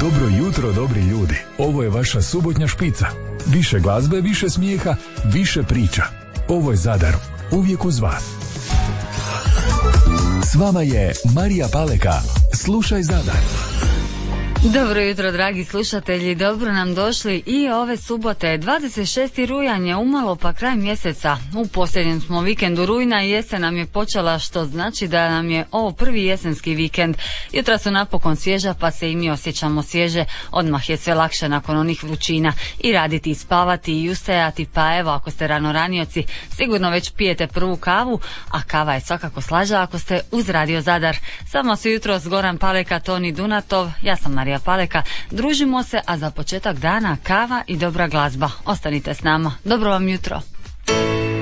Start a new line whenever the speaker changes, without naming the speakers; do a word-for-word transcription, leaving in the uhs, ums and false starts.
Dobro jutro, dobri ljudi. Ovo je vaša subotnja špica. Više glazbe, više smijeha, više priča. Ovo je Zadar, uvijek uz vas. S vama je Marija Paleka. Slušaj Zadar.
Dobro jutro, dragi slušatelji, dobro nam došli i ove subote. dvadeset šesti rujan je umalo pa kraj mjeseca. U posljednjem smo vikendu rujna i jesen nam je počela, što znači da nam je ovo prvi jesenski vikend. Jutra su napokon svježa pa se i mi osjećamo svježe. Odmah je sve lakše nakon onih vrućina i raditi i spavati i ustajati, pa evo ako ste ranoranioci sigurno već pijete prvu kavu, a kava je svakako slađa ako ste uz Radio Zadar. Samo su jutros Goran Paleka, Toni Dunatov, ja sam Marija Paleka, družimo se, a za početak dana kava i dobra glazba. Ostanite s nama. Dobro vam jutro.